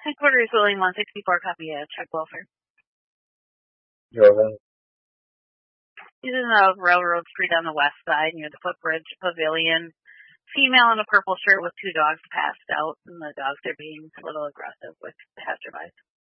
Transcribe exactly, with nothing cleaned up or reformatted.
Headquarters Willing one sixty-four, copy of check welfare. Driving. He's in the Railroad Street on the west side near the Footbridge Pavilion. Female in a purple shirt with two dogs passed out, and the dogs are being a little aggressive with passerbys.